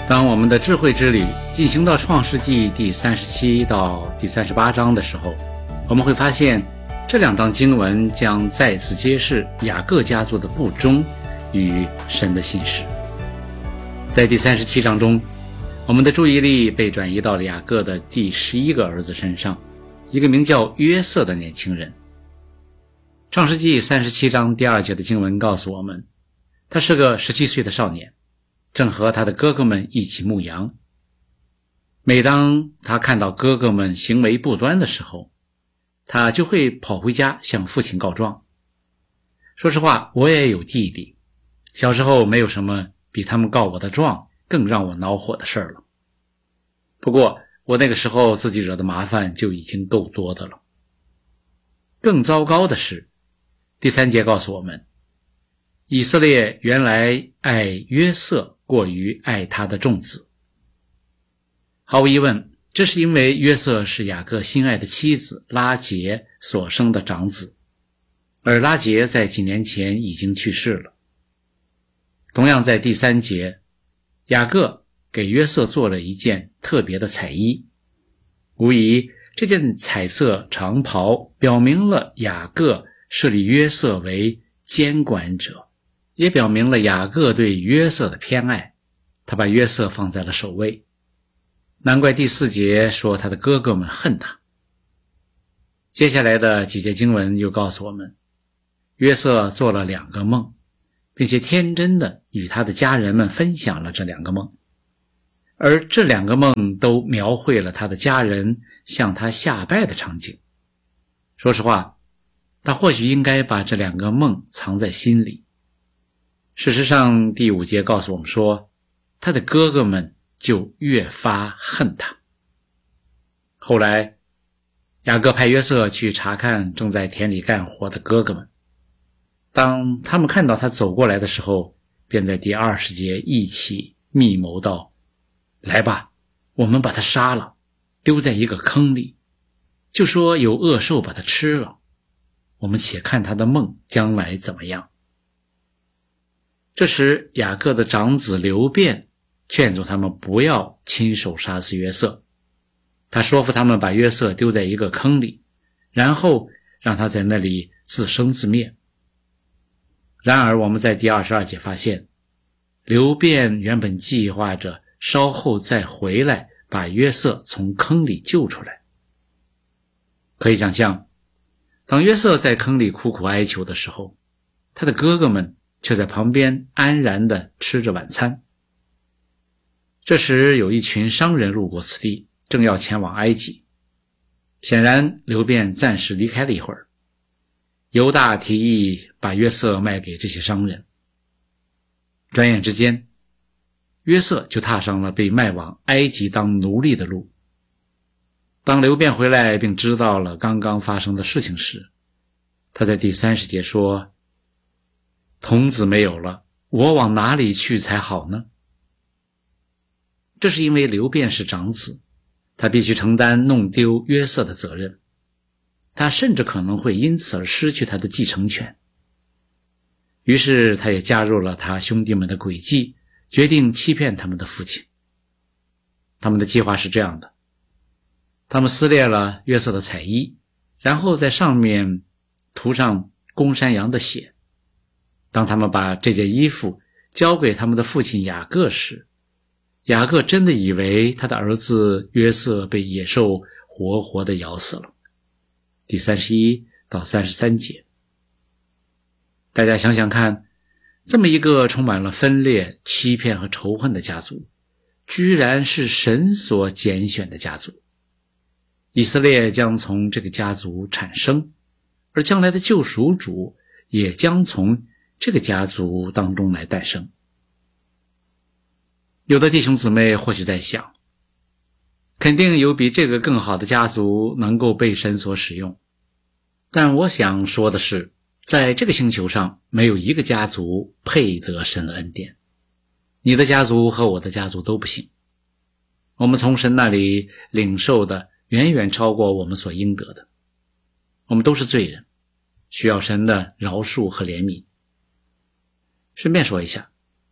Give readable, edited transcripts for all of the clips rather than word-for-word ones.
当我们的智慧之旅进行到创世纪第37到第38章的时候，我们会发现这两章经文将再次揭示雅各家族的不忠与神的信实。在第37章中，我们的注意力被转移到了雅各的第11个儿子身上，一个名叫约瑟的年轻人。创世纪37章第2节的经文告诉我们，他是个17岁的少年，正和他的哥哥们一起牧羊。每当他看到哥哥们行为不端的时候，他就会跑回家向父亲告状。说实话，我也有弟弟，小时候没有什么比他们告我的状更让我恼火的事了。不过我那个时候自己惹的麻烦就已经够多的了。更糟糕的是，第3节告诉我们，以色列原来爱约瑟过于爱他的众子。毫无疑问，这是因为约瑟是雅各心爱的妻子拉结所生的长子，而拉结在几年前已经去世了。同样在第3节，雅各给约瑟做了一件特别的彩衣，无疑这件彩色长袍表明了雅各设立约瑟为监管者，也表明了雅各对约瑟的偏爱，他把约瑟放在了首位。难怪第4节说他的哥哥们恨他。接下来的几节经文又告诉我们，约瑟做了2个梦，并且天真的与他的家人们分享了这2个梦，而这2个梦都描绘了他的家人向他下拜的场景。说实话，他或许应该把这2个梦藏在心里。事实上，第5节告诉我们说，他的哥哥们就越发恨他。后来，雅各派约瑟去查看正在田里干活的哥哥们。当他们看到他走过来的时候，便在第20节一起密谋道，来吧，我们把他杀了，丢在一个坑里，就说有恶兽把他吃了，我们且看他的梦将来怎么样。这时雅各的长子流便劝阻他们不要亲手杀死约瑟，他说服他们把约瑟丢在一个坑里，然后让他在那里自生自灭。然而我们在第22节发现，流便原本计划着稍后再回来把约瑟从坑里救出来。可以想象，当约瑟在坑里苦苦哀求的时候，他的哥哥们却在旁边安然地吃着晚餐。这时有一群商人路过此地，正要前往埃及。显然流便暂时离开了一会儿，犹大提议把约瑟卖给这些商人。转眼之间，约瑟就踏上了被卖往埃及当奴隶的路。当流便回来并知道了刚刚发生的事情时，他在第30节说，童子没有了，我往哪里去才好呢？这是因为流便是长子，他必须承担弄丢约瑟的责任，他甚至可能会因此而失去他的继承权。于是他也加入了他兄弟们的诡计，决定欺骗他们的父亲。他们的计划是这样的，他们撕裂了约瑟的彩衣，然后在上面涂上公山羊的血。当他们把这件衣服交给他们的父亲雅各时，雅各真的以为他的儿子约瑟被野兽活活地咬死了。第31到33节。大家想想看，这么一个充满了分裂、欺骗和仇恨的家族，居然是神所拣选的家族。以色列将从这个家族产生，而将来的救赎主也将从这个家族当中来诞生。有的弟兄姊妹或许在想，肯定有比这个更好的家族能够被神所使用。但我想说的是，在这个星球上没有一个家族配得神的恩典，你的家族和我的家族都不行。我们从神那里领受的远远超过我们所应得的。我们都是罪人，需要神的饶恕和怜悯。顺便说一下，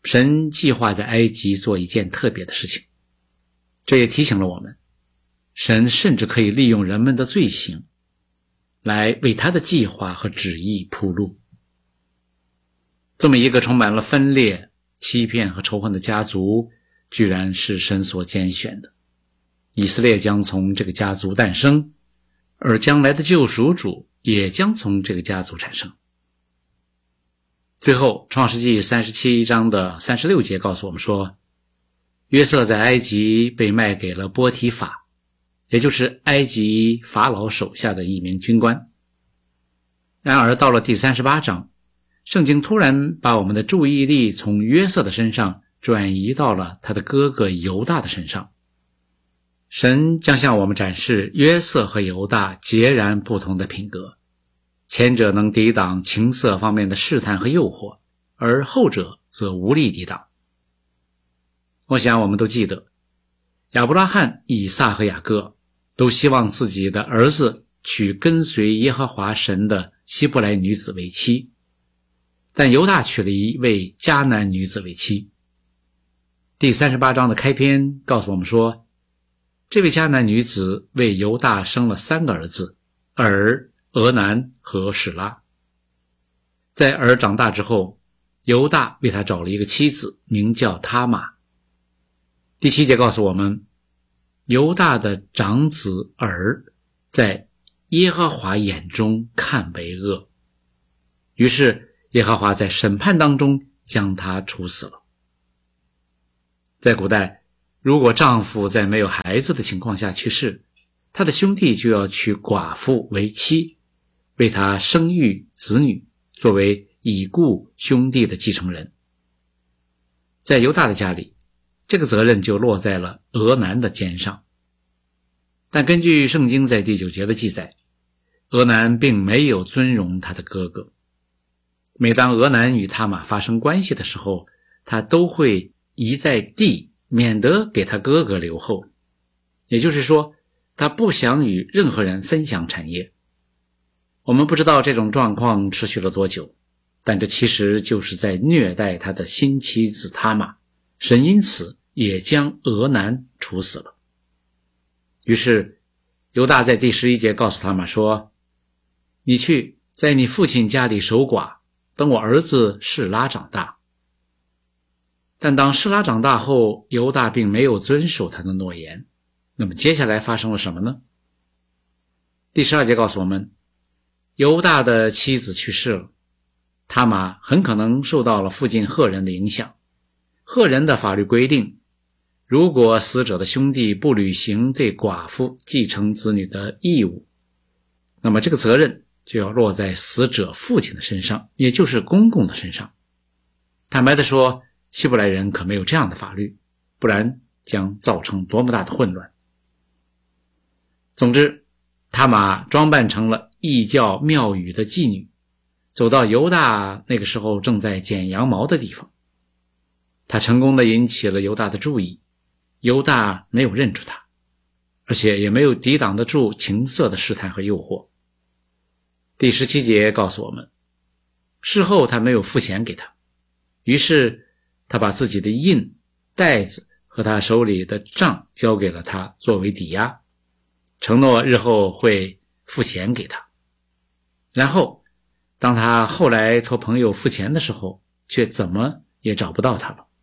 神计划在埃及做一件特别的事情，这也提醒了我们，神甚至可以利用人们的罪行来为他的计划和旨意铺路。这么一个充满了分裂、欺骗和仇恨的家族，居然是神所拣选的。以色列将从这个家族诞生，而将来的救赎主也将从这个家族产生。最后，创世纪37章的36节告诉我们说，约瑟在埃及被卖给了波提法，也就是埃及法老手下的一名军官。然而到了第38章，圣经突然把我们的注意力从约瑟的身上转移到了他的哥哥犹大的身上。神将向我们展示约瑟和犹大截然不同的品格，前者能抵挡情色方面的试探和诱惑，而后者则无力抵挡。我想我们都记得，亚伯拉罕、以撒和雅各都希望自己的儿子娶跟随耶和华神的希伯来女子为妻，但犹大娶了一位迦南女子为妻。第38章的开篇告诉我们说，这位迦南女子为犹大生了3个儿子，尔、俄南和史拉。在尔长大之后，犹大为他找了一个妻子，名叫他玛。第7节告诉我们，犹大的长子尔在耶和华眼中看为恶，于是耶和华在审判当中将他处死了。在古代，如果丈夫在没有孩子的情况下去世，他的兄弟就要娶寡妇为妻，为他生育子女，作为已故兄弟的继承人。在犹大的家里，这个责任就落在了俄南的肩上。但根据圣经在第9节的记载，俄南并没有尊荣他的哥哥。每当俄南与他玛发生关系的时候，他都会移在地，免得给他哥哥留后。也就是说，他不想与任何人分享产业。我们不知道这种状况持续了多久，但这其实就是在虐待他的新妻子他玛，神因此也将俄南处死了。于是犹大在第11节告诉他玛说，你去在你父亲家里守寡，等我儿子示拉长大。但当示拉长大后，犹大并没有遵守他的诺言。那么接下来发生了什么呢？第12节告诉我们，犹大的妻子去世了，他玛很可能受到了附近赫人的影响。赫人的法律规定，如果死者的兄弟不履行对寡妇继承子女的义务，那么这个责任就要落在死者父亲的身上，也就是公公的身上。坦白地说，希伯来人可没有这样的法律，不然将造成多么大的混乱。总之，他玛装扮成了异教庙宇的妓女，走到犹大那个时候正在剪羊毛的地方。他成功地引起了犹大的注意，犹大没有认出他，而且也没有抵挡得住情色的试探和诱惑。第17节告诉我们，事后他没有付钱给他，于是他把自己的印、袋子和他手里的账交给了他作为抵押，承诺日后会付钱给他。然后当他后来托朋友付钱的时候，却怎么也找不到他了。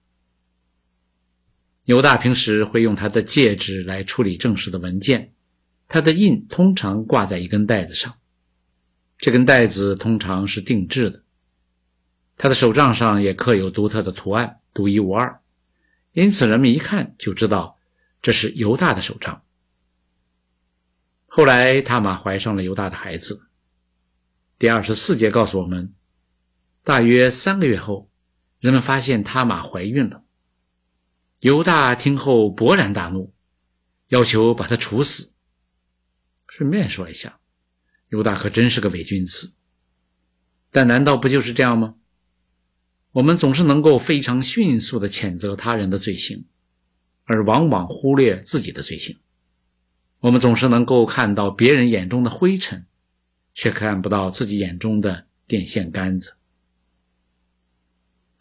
犹大平时会用他的戒指来处理正式的文件，他的印通常挂在一根带子上，这根带子通常是定制的，他的手杖上也刻有独特的图案，独一无二，因此人们一看就知道这是犹大的手杖。后来他玛怀上了犹大的孩子。第24节告诉我们，大约3个月后，人们发现他玛怀孕了。犹大听后勃然大怒，要求把他处死。顺便说一下，犹大可真是个伪君子。但难道不就是这样吗？我们总是能够非常迅速地谴责他人的罪行，而往往忽略自己的罪行。我们总是能够看到别人眼中的灰尘，却看不到自己眼中的电线杆子。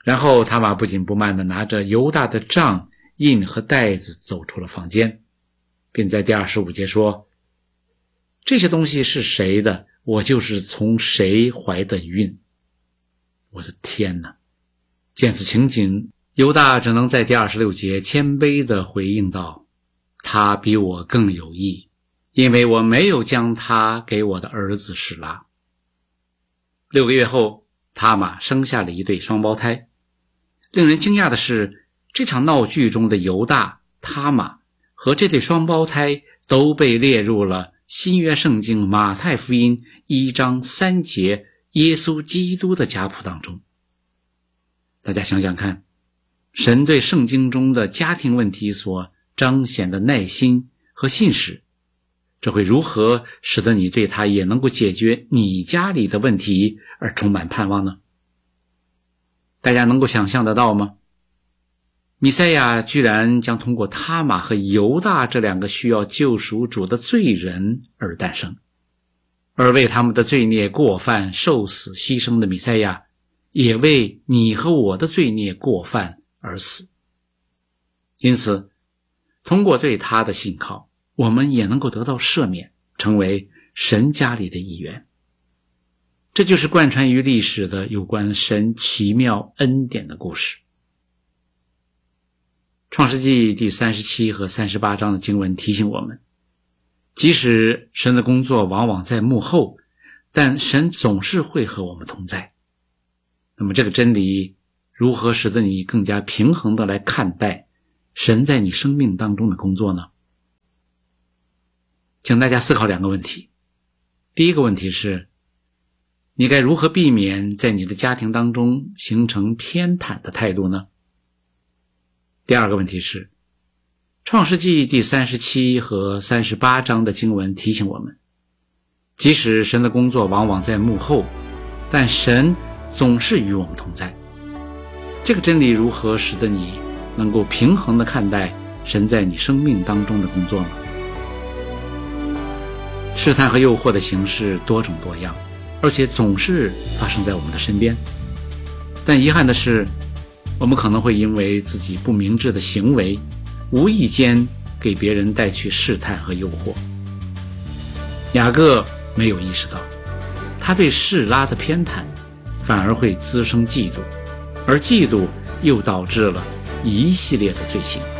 然后他玛不紧不慢地拿着犹大的杖、印和袋子走出了房间，并在第25节说：这些东西是谁的，我就是从谁怀的孕。我的天哪！见此情景，犹大只能在第26节谦卑地回应道：他比我更有义，因为我没有将他给我的儿子示拉。6个月后，他玛生下了一对双胞胎。令人惊讶的是，这场闹剧中的犹大、他玛和这对双胞胎都被列入了新约圣经马太福音1章3节耶稣基督的家谱当中。大家想想看，神对圣经中的家庭问题所彰显的耐心和信实，这会如何使得你对他也能够解决你家里的问题而充满盼望呢？大家能够想象得到吗？弥赛亚居然将通过他玛和犹大这两个需要救赎主的罪人而诞生，而为他们的罪孽过犯受死牺牲的弥赛亚，也为你和我的罪孽过犯而死。因此，通过对他的信靠，我们也能够得到赦免，成为神家里的一员。这就是贯穿于历史的有关神奇妙恩典的故事。创世纪第37和38章的经文提醒我们，即使神的工作往往在幕后，但神总是会和我们同在。那么这个真理如何使得你更加平衡地来看待神在你生命当中的工作呢？请大家思考两个问题。第一个问题是，你该如何避免在你的家庭当中形成偏袒的态度呢？第二个问题是，创世纪第37和38章的经文提醒我们，即使神的工作往往在幕后，但神总是与我们同在。这个真理如何使得你能够平衡地看待神在你生命当中的工作呢？试探和诱惑的形式多种多样，而且总是发生在我们的身边。但遗憾的是，我们可能会因为自己不明智的行为，无意间给别人带去试探和诱惑。雅各没有意识到，他对示拉的偏袒反而会滋生嫉妒，而嫉妒又导致了一系列的罪行。